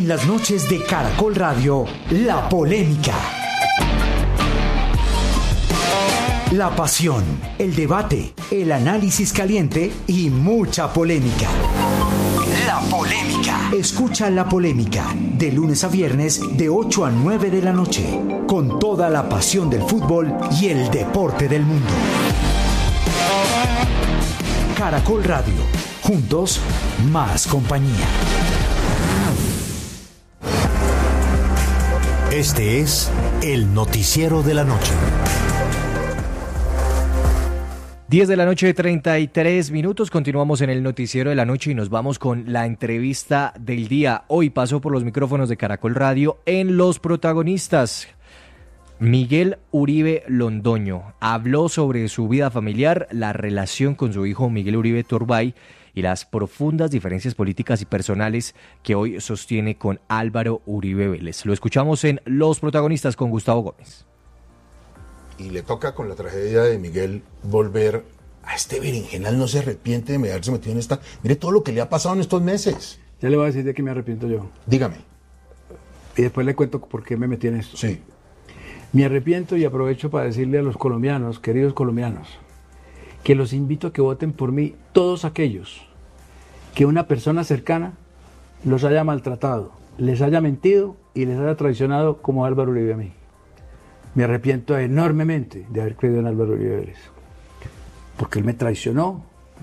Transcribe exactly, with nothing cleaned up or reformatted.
En las noches de Caracol Radio, La Polémica. La pasión, el debate, el análisis caliente y mucha polémica. La Polémica. Escucha La Polémica de lunes a viernes de ocho a nueve de la noche, con toda la pasión del fútbol y el deporte del mundo. Caracol Radio. Juntos, más compañía. Este es el Noticiero de la Noche. diez de la noche, treinta y tres minutos. Continuamos en el Noticiero de la Noche y nos vamos con la entrevista del día. Hoy pasó por los micrófonos de Caracol Radio en Los Protagonistas. Miguel Uribe Londoño habló sobre su vida familiar, la relación con su hijo Miguel Uribe Turbay y las profundas diferencias políticas y personales que hoy sostiene con Álvaro Uribe Vélez. Lo escuchamos en Los Protagonistas con Gustavo Gómez. Y le toca con la tragedia de Miguel volver a este berenjenal. No se arrepiente de haberse metido en esta... Mire todo lo que le ha pasado en estos meses. Ya le voy a decir de qué me arrepiento yo. Dígame. Y después le cuento por qué me metí en esto. Sí. Me arrepiento y aprovecho para decirle a los colombianos, queridos colombianos, que los invito a que voten por mí todos aquellos que una persona cercana los haya maltratado, les haya mentido y les haya traicionado como Álvaro Uribe a mí. Me arrepiento enormemente de haber creído en Álvaro Uribe Vélez, porque él me traicionó,